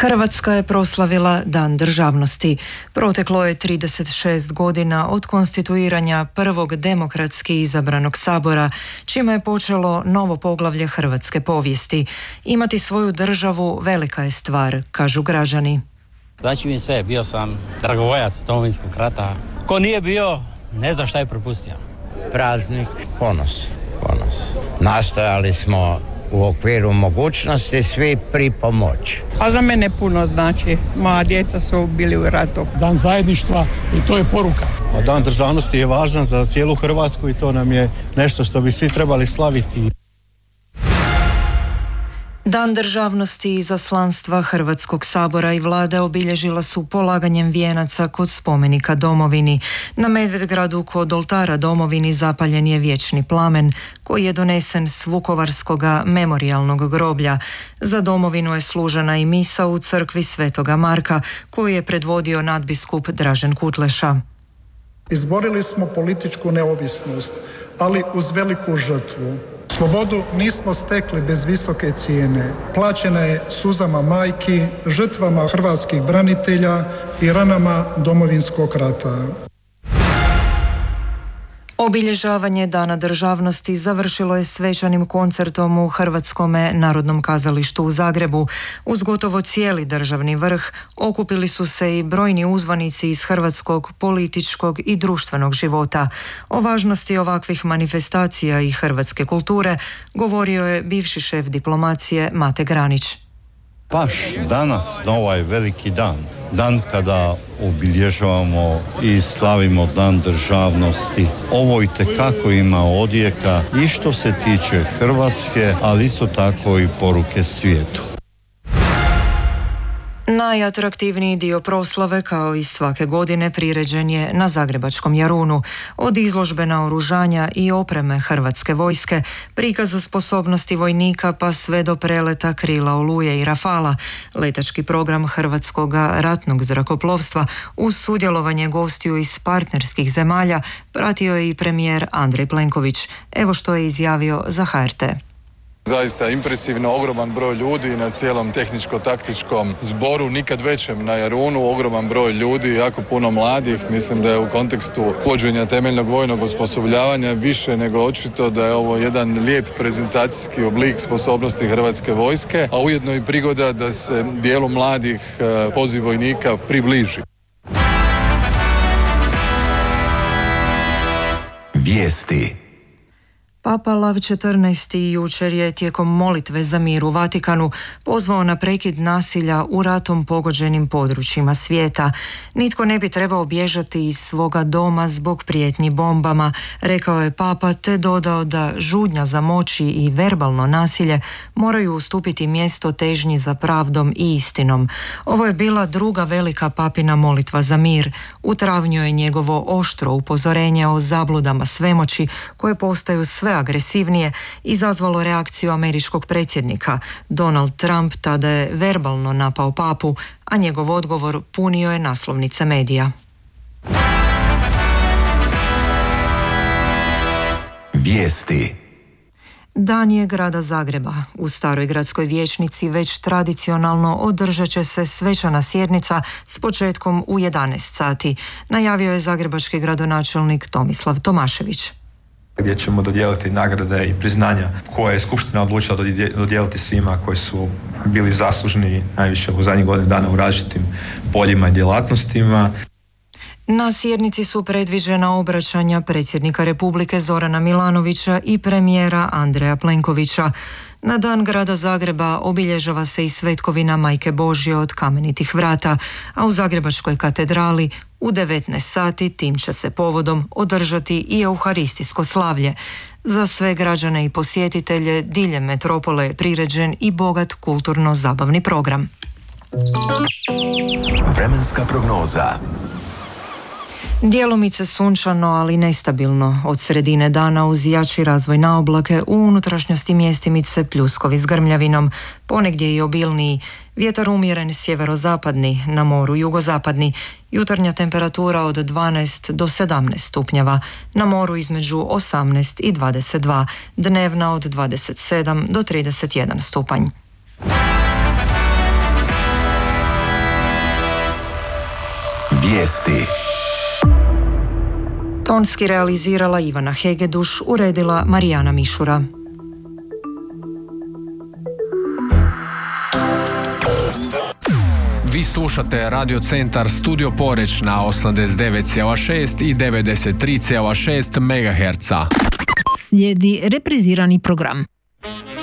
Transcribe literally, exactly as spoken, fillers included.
Hrvatska je proslavila Dan državnosti. Proteklo je trideset šest godina od konstituiranja prvog demokratski izabranog sabora, čime je počelo novo poglavlje hrvatske povijesti. Imati svoju državu velika je stvar, kažu građani. Znači mi sve, bio sam dragovoljac Domovinskog rata. Ko nije bio, ne zna šta je propustio. Praznik, ponos, ponos. Nastojali smo u okviru mogućnosti svi pripomoći. A za mene puno znači. Moja djeca su bili u ratu. Dan zajedništva i to je poruka. A Dan državnosti je važan za cijelu Hrvatsku i to nam je nešto što bi svi trebali slaviti. Dan državnosti izaslanstva Hrvatskog sabora i vlade obilježila su polaganjem vijenaca kod spomenika domovini. Na Medvedgradu kod oltara domovini zapaljen je vječni plamen koji je donesen s Vukovarskoga memorijalnog groblja. Za domovinu je služena i misa u crkvi Svetoga Marka koju je predvodio nadbiskup Dražen Kutleša. Izborili smo političku neovisnost, ali uz veliku žrtvu. Slobodu nismo stekli bez visoke cijene. Plaćena je suzama majki, žrtvama hrvatskih branitelja i ranama Domovinskog rata. Obilježavanje Dana državnosti završilo je svečanim koncertom u Hrvatskome narodnom kazalištu u Zagrebu. Uz gotovo cijeli državni vrh okupili su se i brojni uzvanici iz hrvatskog političkog i društvenog života. O važnosti ovakvih manifestacija i hrvatske kulture govorio je bivši šef diplomacije Mate Granić. Baš danas, na ovaj veliki dan, dan kada obilježavamo i slavimo Dan državnosti, ovo itekako ima odjeka i što se tiče Hrvatske, ali isto tako i poruke svijetu. Najatraktivniji dio proslave, kao i svake godine, priređen je na Zagrebačkom Jarunu. Od izložbe naoružanja i opreme Hrvatske vojske, prikaza sposobnosti vojnika pa sve do preleta krila Oluje i Rafala, letački program Hrvatskog ratnog zrakoplovstva uz sudjelovanje gostiju iz partnerskih zemalja pratio je i premijer Andrej Plenković. Evo što je izjavio za H R T. Zaista impresivno, ogroman broj ljudi na cijelom tehničko-taktičkom zboru, nikad većem na Jarunu, ogroman broj ljudi, jako puno mladih. Mislim da je u kontekstu uvođenja temeljnog vojnog osposobljavanja više nego očito da je ovo jedan lijep prezentacijski oblik sposobnosti Hrvatske vojske, a ujedno i prigoda da se dijelu mladih poziv vojnika približi. Vijesti. Papa Lav četrnaesti jučer je tijekom molitve za mir u Vatikanu pozvao na prekid nasilja u ratom pogođenim područjima svijeta. Nitko ne bi trebao bježati iz svoga doma zbog prijetnji bombama, rekao je Papa, te dodao da žudnja za moći i verbalno nasilje moraju ustupiti mjesto težnji za pravdom i istinom. Ovo je bila druga velika papina molitva za mir. U travnju je njegovo oštro upozorenje o zabludama svemoći koje postaju sve agresivnije izazvalo reakciju američkog predsjednika. Donald Trump tada je verbalno napao papu, a njegov odgovor punio je naslovnice medija. Vijesti. Dan je grada Zagreba. U staroj gradskoj vijećnici već tradicionalno održat će se svečana sjednica s početkom u jedanaest sati, najavio je zagrebački gradonačelnik Tomislav Tomašević. Gdje ćemo dodijeliti nagrade i priznanja koje je Skupština odlučila dodijeliti svima koji su bili zaslužni najviše u zadnjih godinu dana u različitim poljima i djelatnostima. Na sjednici su predviđena obraćanja predsjednika Republike Zorana Milanovića i premijera Andreja Plenkovića. Na Dan grada Zagreba obilježava se i svetkovina Majke Božje od Kamenitih vrata, a u Zagrebačkoj katedrali u devetnaest sati tim će se povodom održati i euharistijsko slavlje. Za sve građane i posjetitelje diljem metropole je priređen i bogat kulturno-zabavni program. Vremenska prognoza. Djelomice sunčano, ali nestabilno. Od sredine dana uz jači razvoj na oblake u unutrašnjosti mjestimice pljuskovi s grmljavinom, ponegdje i obilniji. Vjetar umjeren sjeverozapadni, na moru jugozapadni. Jutarnja temperatura od dvanaest do sedamnaest stupnjeva, na moru između osamnaest i dvadeset dva, dnevna od dvadeset sedam do trideset jedan stupanj. Vijesti. Tonski realizirala Ivana Hegeduš, uredila Marijana Mišura. Vi slušate Radio Centar Studio Poreč na osamdeset devet zarez šest i devedeset tri zarez šest megaherca. Slijedi reprizirani program.